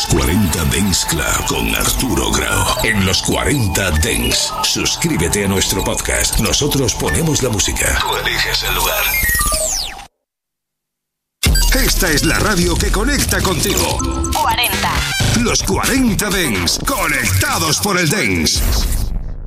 40 Dance Club con Arturo Grau. En los 40 Dance. Suscríbete a nuestro podcast. Nosotros ponemos la música. Tú eliges el lugar. Esta es la radio que conecta contigo. 40. Los 40 Dance. Conectados por el Dance.